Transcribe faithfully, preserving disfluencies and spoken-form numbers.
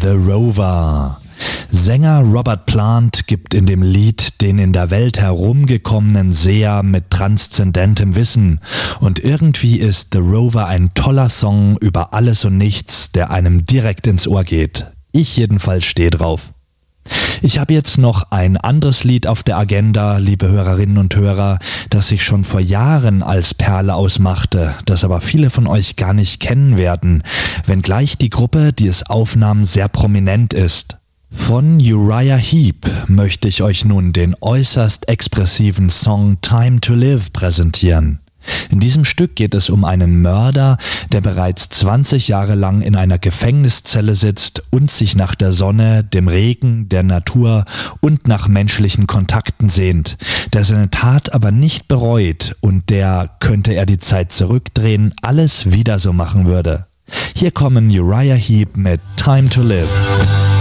The Rover. Sänger Robert Plant gibt in dem Lied den in der Welt herumgekommenen Seher mit transzendentem Wissen. Und irgendwie ist The Rover ein toller Song über alles und nichts, der einem direkt ins Ohr geht. Ich jedenfalls stehe drauf. Ich habe jetzt noch ein anderes Lied auf der Agenda, liebe Hörerinnen und Hörer, das sich schon vor Jahren als Perle ausmachte, das aber viele von euch gar nicht kennen werden, wenngleich die Gruppe, die es aufnahm, sehr prominent ist. Von Uriah Heep möchte ich euch nun den äußerst expressiven Song Time to Live präsentieren. In diesem Stück geht es um einen Mörder, der bereits zwanzig Jahre lang in einer Gefängniszelle sitzt und sich nach der Sonne, dem Regen, der Natur und nach menschlichen Kontakten sehnt, der seine Tat aber nicht bereut und der, könnte er die Zeit zurückdrehen, alles wieder so machen würde. Hier kommen Uriah Heep mit Time to Live.